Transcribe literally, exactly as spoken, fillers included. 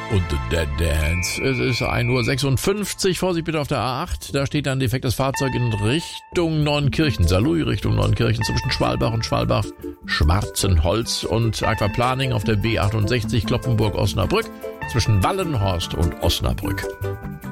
Und The Dead Dance. Es ist ein Uhr sechsundfünfzig. Vorsicht bitte auf der A acht. Da steht ein defektes Fahrzeug in Richtung Neunkirchen. Saarlouis Richtung Neunkirchen zwischen Schwalbach und Schwalbach. Schwarzenholz und Aquaplaning auf der B achtundsechzig Kloppenburg-Osnabrück zwischen Wallenhorst und Osnabrück.